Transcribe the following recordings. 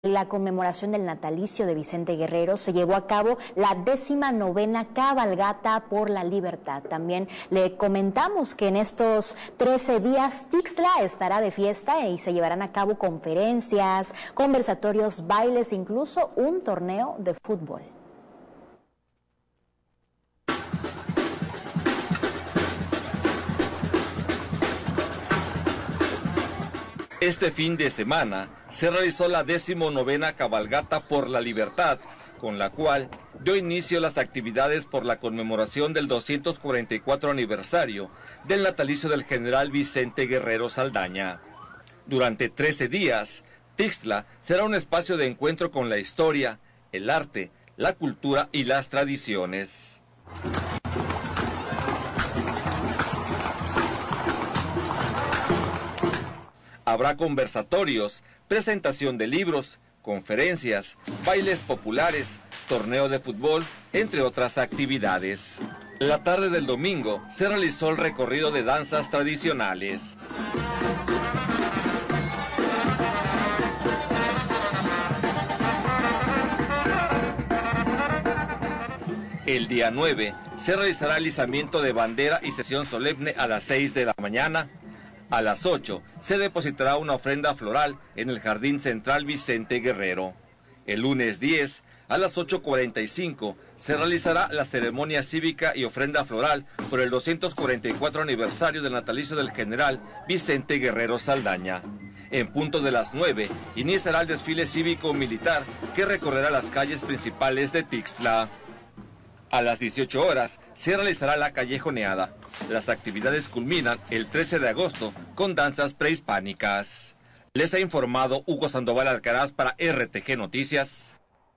la conmemoración del natalicio de Vicente Guerrero se llevó a cabo la 19ª Cabalgata por la Libertad. También le comentamos que en estos 13 días Tixla estará de fiesta y se llevarán a cabo conferencias, conversatorios, bailes, incluso un torneo de fútbol. Este fin de semana se realizó la 19ª Cabalgata por la Libertad, con la cual dio inicio a las actividades por la conmemoración del 244 aniversario del natalicio del general Vicente Guerrero Saldaña. Durante 13 días, Tixla será un espacio de encuentro con la historia, el arte, la cultura y las tradiciones. Habrá conversatorios, presentación de libros, conferencias, bailes populares, torneo de fútbol, entre otras actividades. La tarde del domingo se realizó el recorrido de danzas tradicionales. El día 9 se realizará el izamiento de bandera y sesión solemne a las 6 de la mañana. A las 8 se depositará una ofrenda floral en el Jardín Central Vicente Guerrero. El lunes 10, a las 8:45, se realizará la ceremonia cívica y ofrenda floral por el 244 aniversario del natalicio del general Vicente Guerrero Saldaña. En punto de las 9, iniciará el desfile cívico-militar que recorrerá las calles principales de Tixla. A las 18 horas se realizará la callejoneada. Las actividades culminan el 13 de agosto con danzas prehispánicas. Les ha informado Hugo Sandoval Alcaraz para RTG Noticias.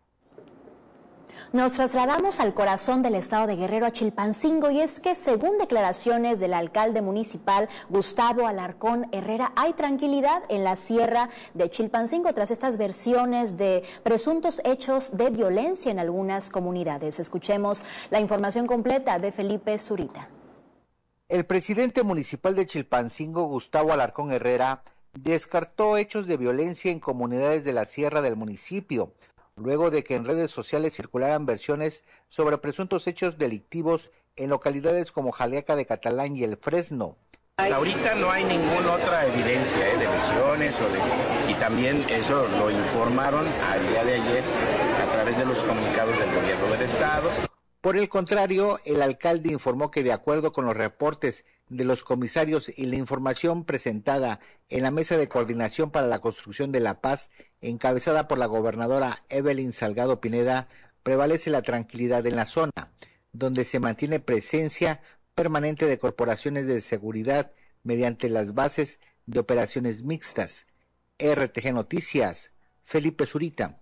Nos trasladamos al corazón del estado de Guerrero, a Chilpancingo, y es que según declaraciones del alcalde municipal Gustavo Alarcón Herrera, hay tranquilidad en la sierra de Chilpancingo tras estas versiones de presuntos hechos de violencia en algunas comunidades. Escuchemos la información completa de Felipe Zurita. El presidente municipal de Chilpancingo, Gustavo Alarcón Herrera, descartó hechos de violencia en comunidades de la sierra del municipio, luego de que en redes sociales circularan versiones sobre presuntos hechos delictivos en localidades como Jaliaca de Catalán y El Fresno. Ahorita no hay ninguna otra evidencia de lesiones y también eso lo informaron al día de ayer a través de los comunicados del gobierno del estado. Por el contrario, el alcalde informó que de acuerdo con los reportes de los comisarios y la información presentada en la Mesa de Coordinación para la Construcción de la Paz, encabezada por la gobernadora Evelyn Salgado Pineda, prevalece la tranquilidad en la zona, donde se mantiene presencia permanente de corporaciones de seguridad mediante las bases de operaciones mixtas. RTG Noticias, Felipe Zurita.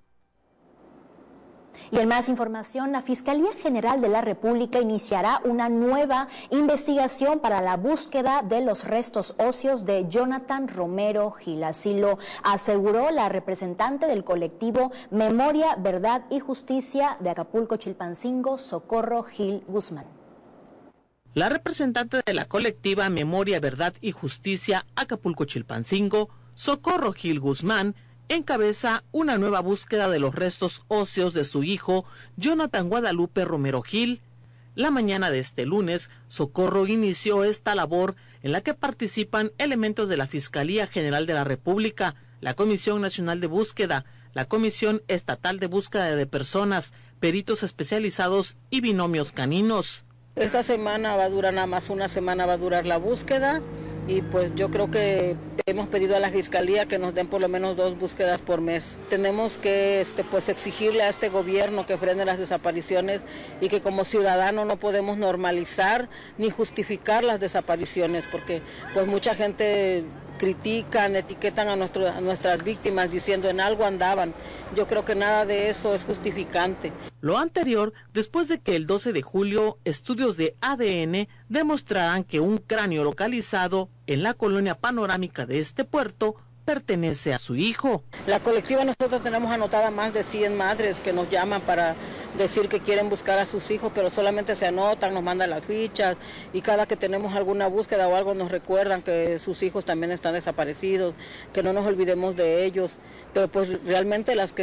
Y en más información, la Fiscalía General de la República iniciará una nueva investigación para la búsqueda de los restos óseos de Jonathan Romero Gil. Así lo aseguró la representante del colectivo Memoria, Verdad y Justicia de Acapulco, Chilpancingo, Socorro Gil Guzmán. La representante de la colectiva Memoria, Verdad y Justicia Acapulco, Chilpancingo, Socorro Gil Guzmán, encabeza una nueva búsqueda de los restos óseos de su hijo, Jonathan Guadalupe Romero Gil. La mañana de este lunes, Socorro inició esta labor en la que participan elementos de la Fiscalía General de la República, la Comisión Nacional de Búsqueda, la Comisión Estatal de Búsqueda de Personas, peritos especializados y binomios caninos. Esta semana va a durar, nada más una semana va a durar la búsqueda. Y pues yo creo que hemos pedido a la Fiscalía que nos den por lo menos 2 búsquedas por mes. Tenemos que pues exigirle a este gobierno que frene las desapariciones y que como ciudadano no podemos normalizar ni justificar las desapariciones, porque pues mucha gente critican, etiquetan a nuestras víctimas diciendo en algo andaban. Yo creo que nada de eso es justificante. Lo anterior, después de que el 12 de julio estudios de ADN demostraran que un cráneo localizado en la colonia panorámica de este puerto pertenece a su hijo. La colectiva, nosotros tenemos anotada más de 100 madres que nos llaman para decir que quieren buscar a sus hijos, pero solamente se anotan, nos mandan las fichas y cada que tenemos alguna búsqueda o algo nos recuerdan que sus hijos también están desaparecidos, que no nos olvidemos de ellos, pero pues realmente las que